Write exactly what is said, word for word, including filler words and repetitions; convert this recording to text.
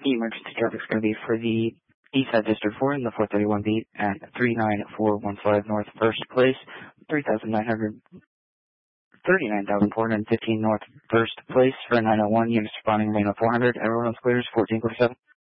emergency traffic is going to be for the East Side District four in the four thirty-one beat at three nine four one five North First Place, three thousand nine hundred thirty-nine thousand four hundred fifteen North First Place for nine oh one, units responding Reno four hundred, everyone else clears, fourteen forty-seven.